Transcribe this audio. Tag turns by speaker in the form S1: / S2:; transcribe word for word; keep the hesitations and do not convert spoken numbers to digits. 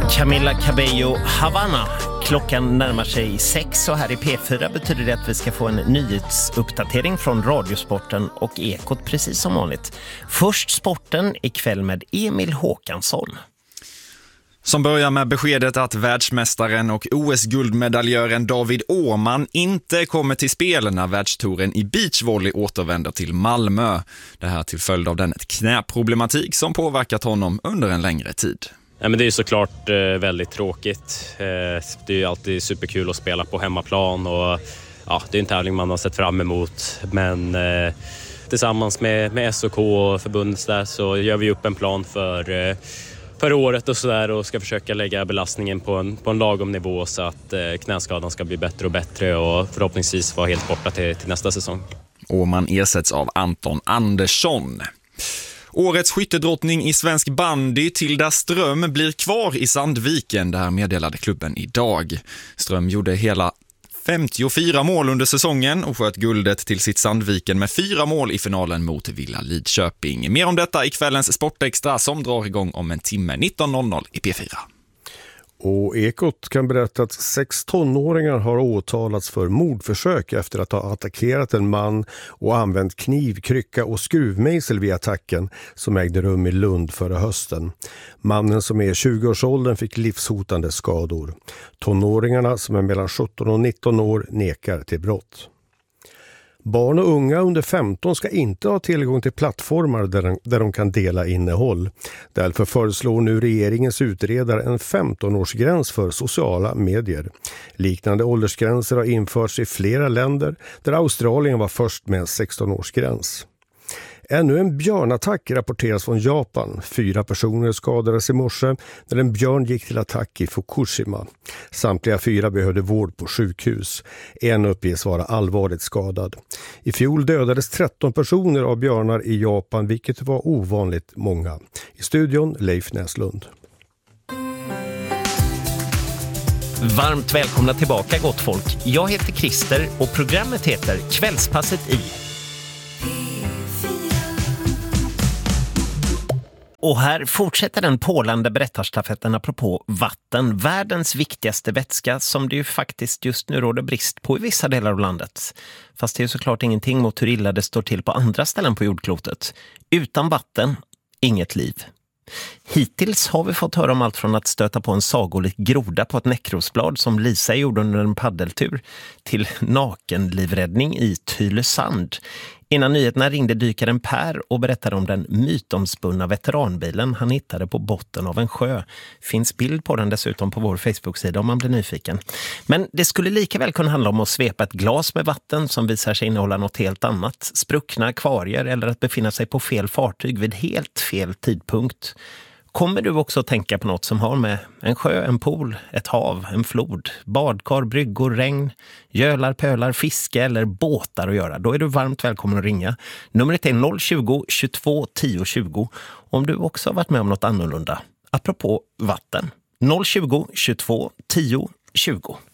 S1: Camila Cabello, Havana. Klockan närmar sig sex och här i P fyra betyder det att vi ska få en nyhetsuppdatering från Radiosporten och Ekot precis som vanligt. Först sporten ikväll med Emil Håkansson.
S2: Som börjar med beskedet att världsmästaren och O S-guldmedaljören David Åhman inte kommer till spel när världstouren i beachvolley återvänder till Malmö. Det här till följd av den knäproblematik som påverkat honom under en längre tid.
S3: Ja, men det är ju såklart eh, väldigt tråkigt. Eh, det är ju alltid superkul att spela på hemmaplan och ja, det är en tävling man har sett fram emot. Men eh, tillsammans med, med S O K och förbundet där så gör vi upp en plan för, eh, för året och sådär och ska försöka lägga belastningen på en, på en lagom nivå så att eh, knäskadan ska bli bättre och bättre och förhoppningsvis vara helt borta till, till nästa säsong.
S2: Och man ersätts av Anton Andersson. Årets skyttedrottning i svensk bandy, Tilda Ström, blir kvar i Sandviken. Det här meddelade klubben idag. Ström gjorde hela femtiofyra mål under säsongen och sköt guldet till sitt Sandviken med fyra mål i finalen mot Villa Lidköping. Mer om detta i kvällens Sportextra som drar igång om en timme nitton noll noll i P fyra.
S4: Och Ekot kan berätta att sex tonåringar har åtalats för mordförsök efter att ha attackerat en man och använt kniv, krycka och skruvmejsel vid attacken som ägde rum i Lund förra hösten. Mannen som är tjugo-årsåldern fick livshotande skador. Tonåringarna som är mellan sjutton och nitton år nekar till brott. Barn och unga under femton ska inte ha tillgång till plattformar där de, där de kan dela innehåll. Därför föreslår nu regeringens utredare en femton-årsgräns för sociala medier. Liknande åldersgränser har införts i flera länder där Australien var först med en sexton-årsgräns. Ännu en björnattack rapporteras från Japan. Fyra personer skadades i morse när en björn gick till attack i Fukushima. Samtliga fyra behövde vård på sjukhus. En uppges vara allvarligt skadad. I fjol dödades tretton personer av björnar i Japan, vilket var ovanligt många. I studion Leif Näslund.
S1: Varmt välkomna tillbaka gott folk. Jag heter Christer och programmet heter Kvällspasset i. Och här fortsätter den pålande berättarstafetten apropå vatten, världens viktigaste vätska som det ju faktiskt just nu råder brist på i vissa delar av landet. Fast det är ju såklart ingenting mot hur illa det står till på andra ställen på jordklotet. Utan vatten, inget liv. Hittills har vi fått höra om allt från att stöta på en sagolik groda på ett näckrosblad som Lisa gjorde under en paddeltur till nakenlivräddning i Tylösand. Innan nyheterna ringde dykaren Per och berättade om den mytomspunna veteranbilen han hittade på botten av en sjö. Finns bild på den dessutom på vår Facebook-sida om man blir nyfiken. Men det skulle lika väl kunna handla om att svepa ett glas med vatten som visar sig innehålla något helt annat. Spruckna akvarier eller att befinna sig på fel fartyg vid helt fel tidpunkt. Kommer du också att tänka på något som har med en sjö, en pool, ett hav, en flod, badkar, bryggor, regn, gölar, pölar, fiske eller båtar att göra? Då är du varmt välkommen att ringa. Numret är noll tjugo, tjugotvå, tio, tjugo om du också har varit med om något annorlunda. Apropå vatten. noll tjugo, tjugotvå, tio, tjugo.